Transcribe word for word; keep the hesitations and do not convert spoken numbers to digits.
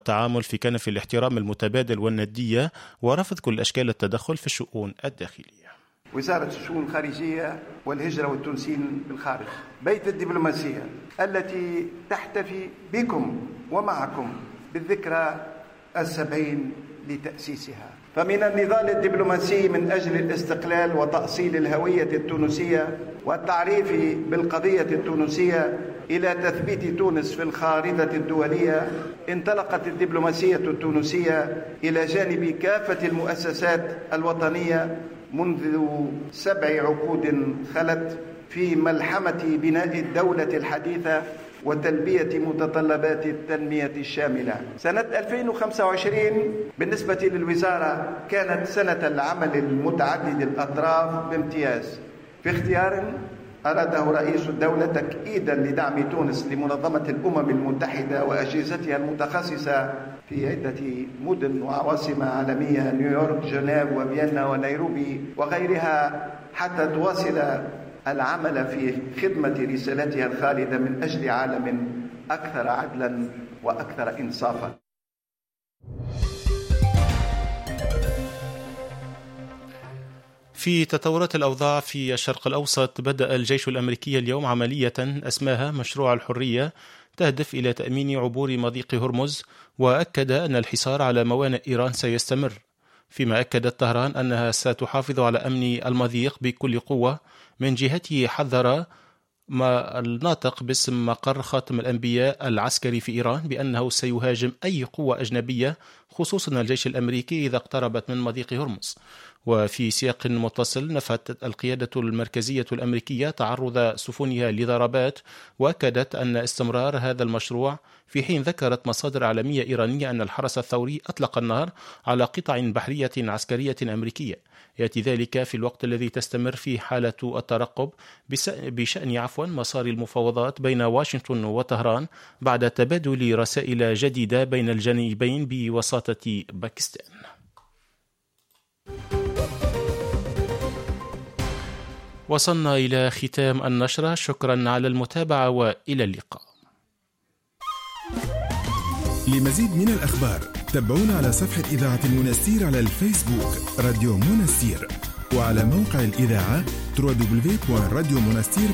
التعامل في كنف الاحترام المتبادل والندية ورفض كل أشكال التدخل في الشؤون الداخلية. وزارة الشؤون الخارجية والهجرة والتونسيين بالخارج، بيت الدبلوماسية التي تحتفي بكم ومعكم بالذكرى السبعين لتأسيسها. فمن النضال الدبلوماسي من أجل الاستقلال وتأصيل الهوية التونسية والتعريف بالقضية التونسية إلى تثبيت تونس في الخارطة الدولية، انطلقت الدبلوماسية التونسية إلى جانب كافة المؤسسات الوطنية منذ سبع عقود خلت في ملحمة بناء الدولة الحديثة وتلبية متطلبات التنمية الشاملة. سنة ألفين وخمسة وعشرين بالنسبة للوزارة كانت سنة العمل المتعدد الأطراف بامتياز، في اختيار أراده رئيس الدولة تكييدا لدعم تونس لمنظمة الأمم المتحدة وأجهزتها المتخصصة في عدة مدن وعواصم عالمية، نيويورك، جنيف، وفيينا، ونيروبي وغيرها، حتى تواصل العمل في خدمة رسالتها الخالدة من أجل عالم أكثر عدلا وأكثر إنصافا. في تطورات الأوضاع في الشرق الأوسط، بدأ الجيش الأمريكي اليوم عملية أسماها مشروع الحرية تهدف إلى تأمين عبور مضيق هرمز، وأكد أن الحصار على موانئ إيران سيستمر، فيما أكدت طهران أنها ستحافظ على أمن المضيق بكل قوة. من جهته حذر ما الناطق باسم مقر خاتم الأنبياء العسكري في إيران بأنه سيهاجم أي قوة أجنبية خصوصا الجيش الأمريكي إذا اقتربت من مضيق هرمز. وفي سياق متصل، نفت القيادة المركزية الأمريكية تعرض سفنها لضربات، وأكدت أن استمرار هذا المشروع، في حين ذكرت مصادر عالمية إيرانية أن الحرس الثوري أطلق النار على قطع بحرية عسكرية أمريكية. يأتي ذلك في الوقت الذي تستمر فيه حالة الترقب بشأن عفوا مسار المفاوضات بين واشنطن وطهران بعد تبادل رسائل جديدة بين الجانبين بوساطة باكستان. وصلنا إلى ختام النشرة، شكرا على المتابعة وإلى اللقاء. لمزيد من الأخبار تابعونا على صفحة إذاعة المنستير على الفيسبوك راديو منستير، وعلى موقع الإذاعة دبليو دبليو دبليو دوت راديو منستير